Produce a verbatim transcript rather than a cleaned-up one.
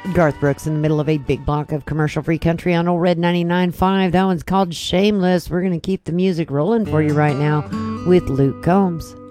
Garth Brooks in the middle of a big block of commercial-free country on Old Red ninety-nine point five. That one's called Shameless. We're going to keep the music rolling for you right now with Luke Combs.